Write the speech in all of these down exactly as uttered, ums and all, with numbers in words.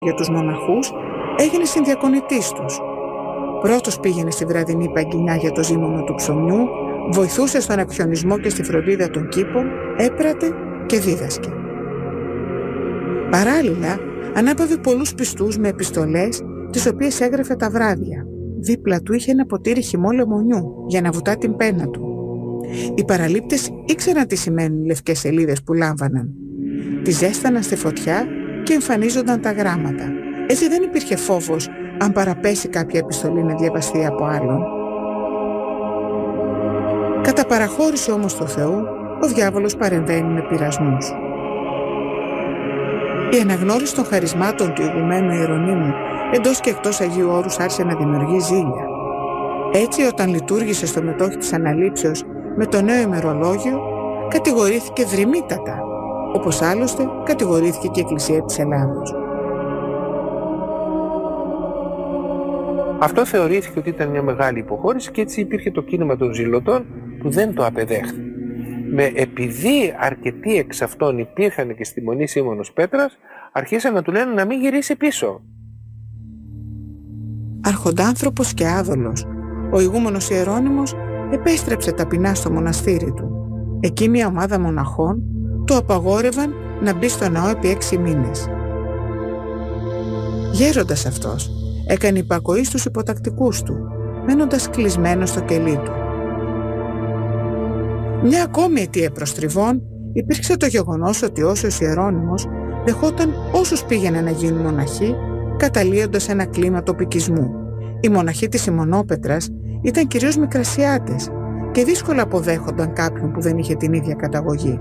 για τους μοναχούς, έγινε συνδιακονητής τους. Πρώτος πήγαινε στη βραδινή παγκινιά για το ζύμωμα του ψωμιού, βοηθούσε στον εκχιονισμό και στη φροντίδα των κήπων, έπρατε και δίδασκε. Παράλληλα, ανάπαυε πολλούς πιστούς με επιστολές, τις οποίες έγραφε τα βράδια. Δίπλα του είχε ένα ποτήρι χυμό λεμονιού για να βουτά την πένα του. Οι παραλήπτες ήξεραν τι σημαίνουν οι λευκές σελίδες που λάμβαναν. Τις ζέσταναν στη φωτιά και εμφανίζονταν τα γράμματα. Έτσι δεν υπήρχε φόβος αν παραπέσει κάποια επιστολή να διαβαστεί από άλλον. Κατά παραχώρηση όμως του Θεού, ο διάβολος παρεμβαίνει με πειρασμούς. Η αναγνώριση των χαρισμάτων του ηγουμένου Ιερονύμου εντός και εκτός Αγίου Όρους άρχισε να δημιουργεί ζήλια. Έτσι, όταν λειτουργήσε στο μετόχι της Αναλήψεως με το νέο ημερολόγιο, κατηγορήθηκε δρυμύτατα, όπως άλλωστε κατηγορήθηκε και η Εκκλησία της Ελλάδος. Αυτό θεωρήθηκε ότι ήταν μια μεγάλη υποχώρηση και έτσι υπήρχε το κίνημα των ζηλωτών που δεν το απεδέχθη. Με επειδή αρκετοί εξ αυτών υπήρχαν και στη Μονή Σίμωνος Πέτρας, αρχίσαν να του λένε να μην γυρίσει πίσω. Αρχοντάνθρωπος και άδολος, ο ηγούμενος Ιερώνυμος επέστρεψε ταπεινά στο μοναστήρι του. Εκεί μια ομάδα μοναχών του απαγόρευαν να μπει στο ναό επί έξι μήνες. Γέροντας αυτός, έκανε υπακοή στους υποτακτικούς του, μένοντας κλεισμένος στο κελί του. Μια ακόμη αιτία προστριβών υπήρξε το γεγονός ότι όσος Ιερώνυμος δεχόταν όσους πήγαιναν να γίνουν μοναχοί, καταλύοντας ένα κλίμα τοπικισμού. Οι μοναχοί της Σιμωνόπετρας ήταν κυρίως μικρασιάτες και δύσκολα αποδέχονταν κάποιον που δεν είχε την ίδια καταγωγή.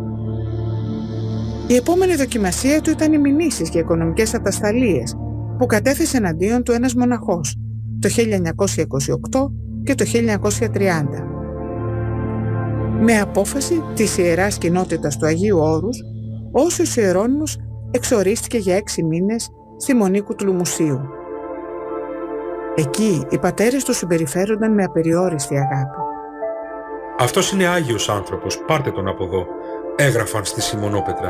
Η επόμενη δοκιμασία του ήταν οι μηνύσεις για οικονομικές ατασταλίες που κατέθεσε εναντίον του ένας μοναχός το χίλια εννιακόσια είκοσι οκτώ και το χίλια εννιακόσια τριάντα. Με απόφαση της Ιεράς Κοινότητας του Αγίου Όρους, ο Όσιος Ιερώνυμος εξορίστηκε για έξι μήνες στη Μονή Κουτλουμουσίου. Εκεί οι πατέρες του συμπεριφέρονταν με απεριόριστη αγάπη. «Αυτός είναι Άγιος άνθρωπος, πάρτε τον από εδώ», έγραφαν στη Σιμωνόπετρα.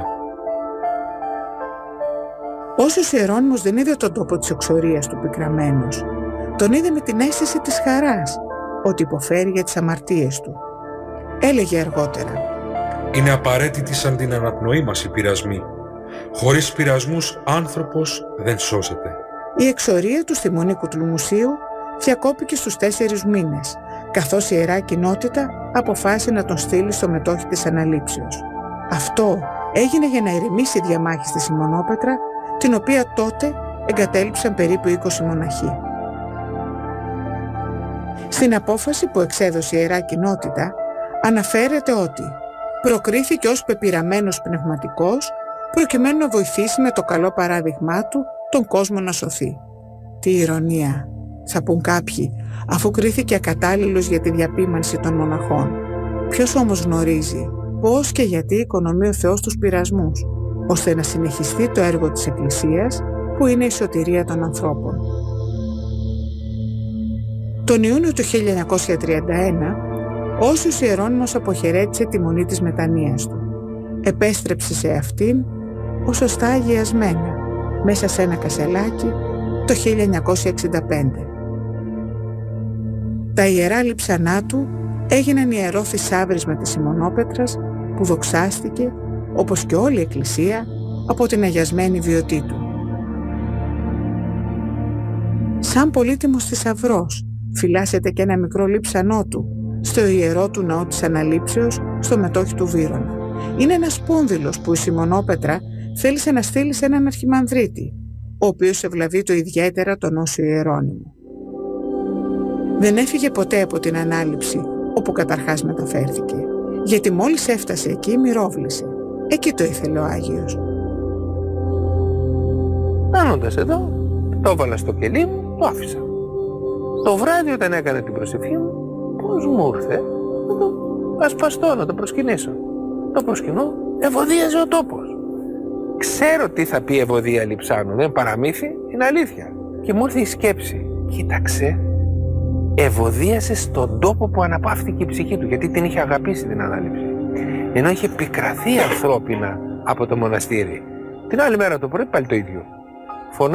Όσος Ιερώνυμος δεν είδε τον τόπο της εξορίας του πικραμένος. Τον είδε με την αίσθηση της χαράς, ότι υποφέρει για τις αμαρτίες του. Έλεγε αργότερα: «Είναι απαραίτητη σαν την αναπνοή μας οι πειρασμοί. Χωρίς πειρασμούς άνθρωπος δεν σώζεται». Η εξορία του στη Μονή Κουτλουμουσίου διακόπηκε στους τέσσερις μήνες, καθώς η Ιερά Κοινότητα αποφάσισε να τον στείλει στο μετόχι της Αναλήψεως. Αυτό έγινε για να ηρεμήσει η διαμάχη στη Σιμωνόπετρα, την οποία τότε εγκατέλειψαν περίπου είκοσι μοναχοί. Στην απόφαση που εξέδωσε η Ιερά Κοινότητα αναφέρεται ότι προκρίθηκε ως πεπειραμένος πνευματικός προκειμένου να βοηθήσει με το καλό παράδειγμά του τον κόσμο να σωθεί. Τι ηρωνία, θα πουν κάποιοι, αφού κρίθηκε ακατάλληλος για τη διαπίμανση των μοναχών. Ποιος όμως γνωρίζει πώς και γιατί οικονομεί ο Θεός τους πειρασμούς, ώστε να συνεχιστεί το έργο της Εκκλησίας που είναι η σωτηρία των ανθρώπων. Τον Ιούνιο του χίλια εννιακόσια τριάντα ένα, ο Όσιος Ιερώνυμος αποχαιρέτησε τη Μονή της Μετανοίας του. Επέστρεψε σε αυτήν ως σωστά αγιασμένα, μέσα σε ένα κασελάκι, το χίλια εννιακόσια εξήντα πέντε. Τα ιερά λείψανά του έγιναν ιερό θησάβρισμα της Σιμωνόπετρας που δοξάστηκε, όπως και όλη η Εκκλησία, από την αγιασμένη βιωτή του. Σαν πολύτιμος θησαυρός φυλάσσεται και ένα μικρό λείψανό του στο ιερό του ναό της Αναλήψεως στο μετόχι του Βύρωνα. Είναι ένας σπόνδυλος που η Σιμωνόπετρα θέλησε να στείλει σε έναν αρχιμανδρίτη, ο οποίος ευλαβεί το ιδιαίτερα τον Όσιο Ιερώνυμο. Δεν έφυγε ποτέ από την Ανάληψη, όπου καταρχάς μεταφέρθηκε, γιατί μόλις έφτασε εκεί μυρόβλησε. Εκεί το ήθελε ο Άγιος. Κάνοντας εδώ, το έβαλα στο κελί μου, το άφησα. Το βράδυ όταν έκανα την προσευχή μου, πώς μου ήρθε να το ασπαστώ, να το προσκυνήσω. Το προσκυνώ, ευωδίαζε ο τόπος. Ξέρω τι θα πει ευωδία λειψάνου, δεν παραμύθι, είναι αλήθεια. Και μου ήρθε η σκέψη, κοίταξε, ευωδίασε στον τόπο που αναπαύτηκε η ψυχή του, γιατί την είχε αγαπήσει την Ανάληψη. Ενώ είχε πικραθεί ανθρώπινα από το μοναστήρι. Την άλλη μέρα το πρωί πάλι το ίδιο.